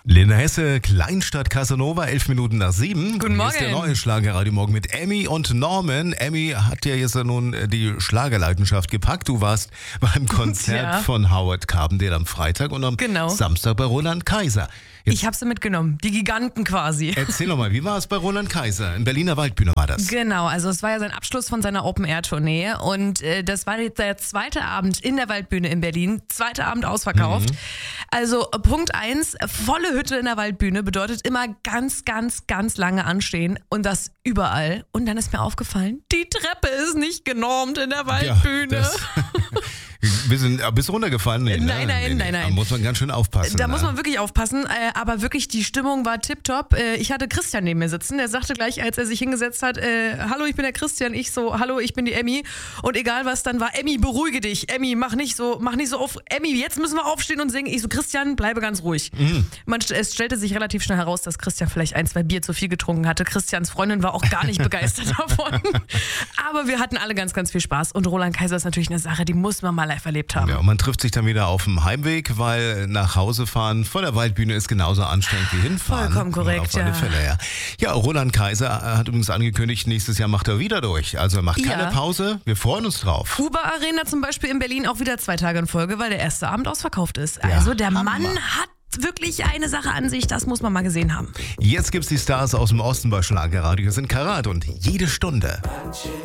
Linda Hesse, Kleinstadt Casanova, 11:11. Guten Morgen. Hier ist der neue Schlagerradio Morgen mit Emmy und Norman. Emmy hat ja jetzt nun die Schlagerleidenschaft gepackt. Du warst beim Konzert von Howard Carpendale am Freitag und am Samstag bei Roland Kaiser. Ich habe sie mitgenommen, die Giganten quasi. Erzähl doch mal, wie war es bei Roland Kaiser? In Berliner Waldbühne war das. Genau, also es war ja sein Abschluss von seiner Open-Air-Tournee und das war jetzt der zweite Abend in der Waldbühne in Berlin, zweiter Abend ausverkauft. Also Punkt 1, volle Hütte in der Waldbühne bedeutet immer ganz, ganz, ganz lange anstehen und das überall. Und dann ist mir aufgefallen, die Treppe ist nicht genormt in der Waldbühne. Bist du runtergefallen? Nein. Da muss man ganz schön aufpassen. Da muss man wirklich aufpassen, aber wirklich die Stimmung war tipptopp. Ich hatte Christian neben mir sitzen, der sagte gleich, als er sich hingesetzt hat, hallo, ich bin der Christian, ich so, hallo, ich bin die Emmy. Und egal was dann war, Emmy, beruhige dich, Emmy, mach nicht so auf, Emmy, jetzt müssen wir aufstehen und singen. Ich so, Christian, bleibe ganz ruhig. Es stellte sich relativ schnell heraus, dass Christian vielleicht 1, 2 Bier zu viel getrunken hatte. Christians Freundin war auch gar nicht begeistert davon. Aber wir hatten alle ganz, ganz viel Spaß. Und Roland Kaiser ist natürlich eine Sache, die muss man mal live erlebt haben. Ja, und man trifft sich dann wieder auf dem Heimweg, weil nach Hause fahren vor der Waldbühne ist genauso anstrengend wie hinfahren. Vollkommen korrekt, auf alle Fälle, ja. Ja, Roland Kaiser hat übrigens angekündigt, nächstes Jahr macht er wieder durch. Also er macht keine Pause, wir freuen uns drauf. Huber Arena zum Beispiel in Berlin auch wieder 2 Tage in Folge, weil der erste Abend ausverkauft ist. Also der Mann hat wirklich eine Sache an sich, das muss man mal gesehen haben. Jetzt gibt's die Stars aus dem Osten bei Schlagerradio, sind Karat und jede Stunde.